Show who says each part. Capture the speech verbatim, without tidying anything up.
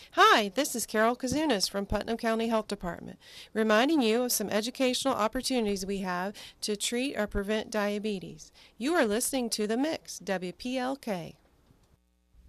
Speaker 1: Hi, this is Carol Kazunas from Putnam County Health Department, reminding you of some educational opportunities we have to treat or prevent diabetes. You are listening to The Mix, W P L K.